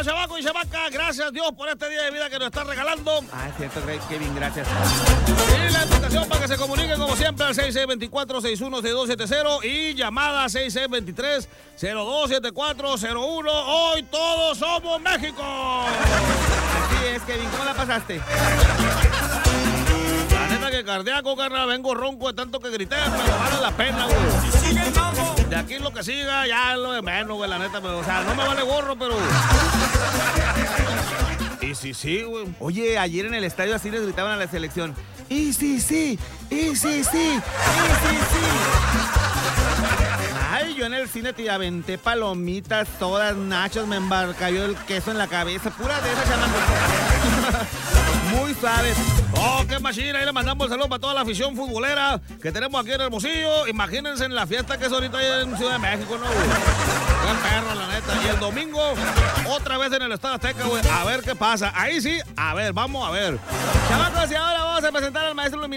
chavaco y chavaca. Gracias, Dios, por este día de vida que nos está regalando. Ah, es cierto, Kevin, gracias. Y la invitación para que se comuniquen, como siempre, al 6624-616270 y llamada 6623-027401. Hoy todos somos México. Así es, Kevin, ¿cómo la pasaste? La neta que cardíaco, carnal, vengo ronco de tanto que grité, pero vale la pena, güey. De aquí lo que siga, ya es lo de menos, güey, la neta, pero, o sea, no me vale gorro, pero... Y sí, güey. Oye, ayer en el estadio así les gritaban a la selección. Y sí. Ay, yo en el cine te aventé palomitas, todas, nachos, me cayó el queso en la cabeza, pura de esas, chamaco. Muy suaves. Oh, qué machina, ahí le mandamos el saludo para toda la afición futbolera que tenemos aquí en Hermosillo. Imagínense en la fiesta que es ahorita ahí en Ciudad de México, ¿no, güey? Qué perro, la neta. Y el domingo, otra vez en el Estadio Azteca, güey, a ver qué pasa. Ahí sí, a ver, vamos a ver. Chavacos, y ahora vamos a presentar al maestro Luminario.